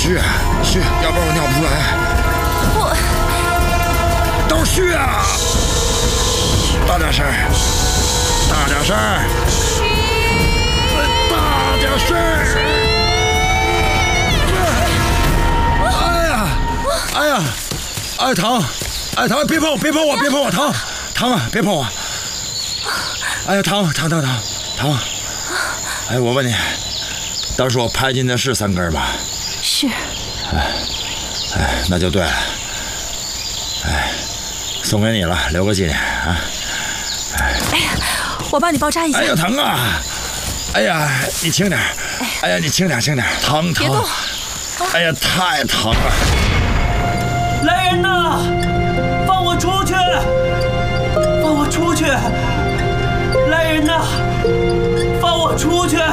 续，要不然我尿不出来。都是虚啊！大点声，大点声，大点声！哎呀，疼！哎，疼！别碰我，疼啊！别碰我！哎呀，疼！哎，我问你，当时我拍进的是3根吧？ 是。 哎，那就对了。哎，送给你了，留个纪念啊！ 哎呀，我帮你包扎一下。 哎呀，疼啊！哎呀，你轻点。哎呀，你轻点，疼。 别动！ 哎呀，太疼了！ 来人呐！放我出去！放我出去！来人呐！放我出去！